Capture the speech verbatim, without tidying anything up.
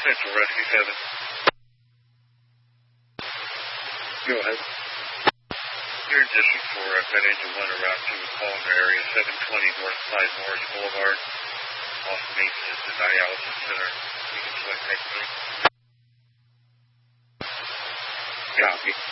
Central Rescue seven. Go ahead. You're in District four, I've got Angel one around to call in the area seven twenty North Clyde Morris Boulevard. Off maintenance at Dialysis Center. You can select next week. Copy.